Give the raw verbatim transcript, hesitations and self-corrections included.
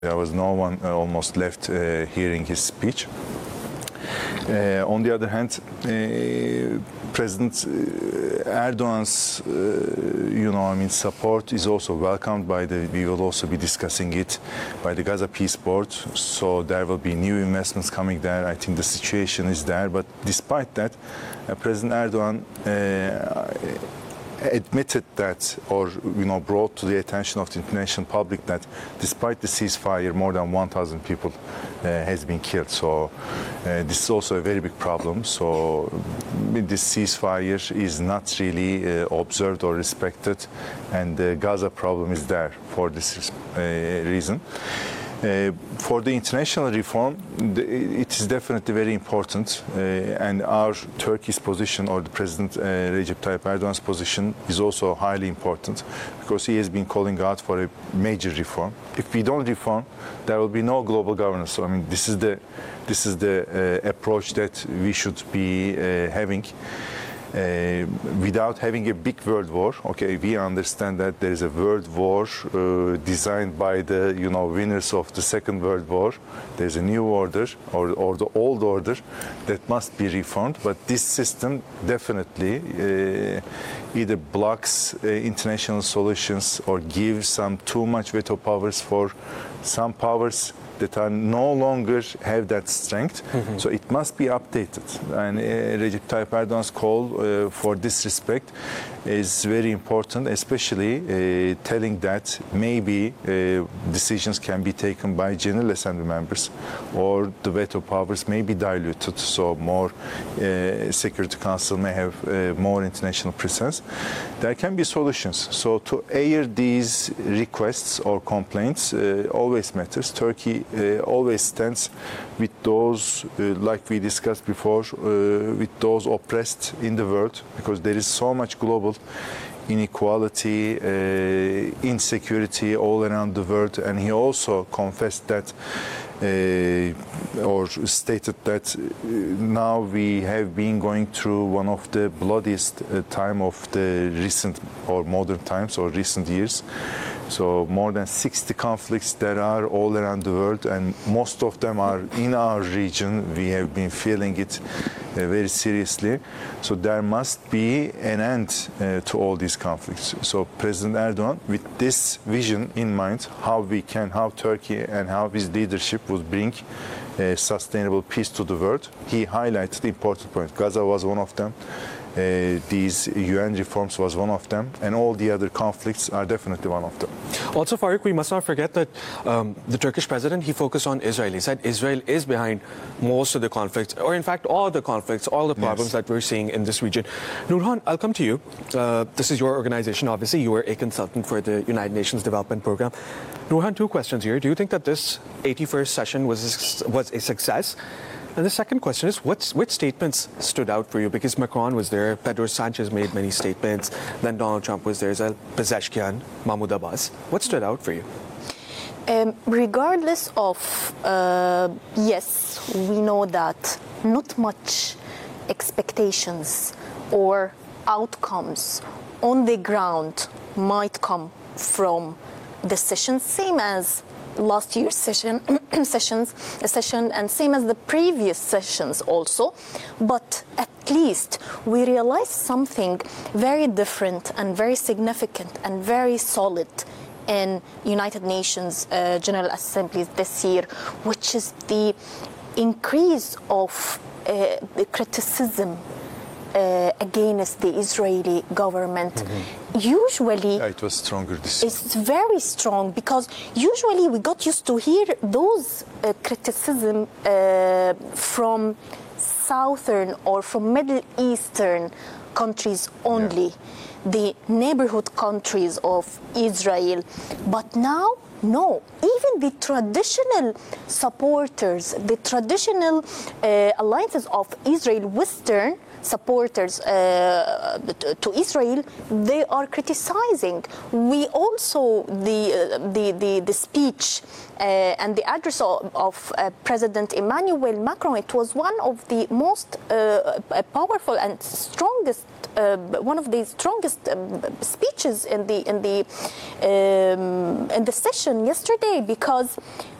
There was no one uh, almost left uh, hearing his speech. Uh, on the other hand, uh, President Erdogan's, uh, you know, I mean, support is also welcomed by the. We will also be discussing it by the Gaza Peace Board. So there will be new investments coming there. I think the situation is there. But despite that, uh, President Erdogan Uh, admitted that, or you know, brought to the attention of the international public that despite the ceasefire, more than one thousand people uh, has been killed. So uh, this is also a very big problem. So this ceasefire is not really uh, observed or respected, and the Gaza problem is there for this uh, reason. Uh, for the international reform, the, it is definitely very important, uh, and our Turkey's position, or the President uh, Recep Tayyip Erdogan's position, is also highly important because he has been calling out for a major reform. If we don't reform, there will be no global governance. So I mean, this is the this is the uh, approach that we should be uh, having. Uh, without having a big world war, okay, we understand that there is a world war uh, designed by the, you know, winners of the Second World War. There's a new order, or, or the old order, that must be reformed. But this system definitely uh, either blocks uh, international solutions or gives some too much veto powers for some powers that are no longer have that strength. Mm-hmm. So it must be updated. And uh, Recep Tayyip Erdogan's call uh, for this respect is very important, especially uh, telling that maybe uh, decisions can be taken by General Assembly members, or the veto powers may be diluted, so more uh, Security Council may have uh, more international presence. There can be solutions. So to air these requests or complaints uh, always matters. Turkey Uh, always stands with those, uh, like we discussed before, uh, with those oppressed in the world, because there is so much global inequality, uh, insecurity all around the world. And he also confessed that, uh, or stated that uh, now we have been going through one of the bloodiest uh, time of the recent or modern times or recent years. So more than sixty conflicts there are all around the world, and most of them are in our region. We have been feeling it uh, very seriously. So there must be an end uh, to all these conflicts. So President Erdogan, with this vision in mind, how we can, how Turkey and how his leadership would bring uh, sustainable peace to the world, he highlighted important points. Gaza was one of them. Uh, these U N reforms was one of them, and all the other conflicts are definitely one of them. Also, Farouk, we must not forget that um, the Turkish president, he focused on Israel. He said Israel is behind most of the conflicts, or in fact all the conflicts, all the problems yes. that we're seeing in this region. Nurhan, I'll come to you. Uh, this is your organization, obviously. You were a consultant for the United Nations Development Program. Nurhan, two questions here. Do you think that this eighty-first session was a, was a success? And the second question is, what's, which statements stood out for you? Because Macron was there, Pedro Sanchez made many statements, then Donald Trump was there, Pezeshkian, Mahmoud Abbas. What stood out for you? Um, regardless of, uh, yes, we know that not much expectations or outcomes on the ground might come from the session, same as last year's session, sessions, session, and same as the previous sessions also. But at least we realized something very different and very significant and very solid in United Nations uh, General Assemblies this year, which is the increase of uh, the criticism Uh, against the Israeli government. Mm-hmm. Usually, yeah, it was stronger this year. It's very strong, because usually we got used to hear those uh, criticism uh, from southern or from Middle Eastern countries only, yeah. the neighborhood countries of Israel. But now, no, even the traditional supporters, the traditional uh, alliances of Israel, Western supporters uh, to Israel, they are criticizing. We also, the uh, the, the, the speech uh, and the address of, of uh, President Emmanuel Macron, it was one of the most uh, powerful and strongest uh, one of the strongest um, speeches in the in the um, in the session yesterday, because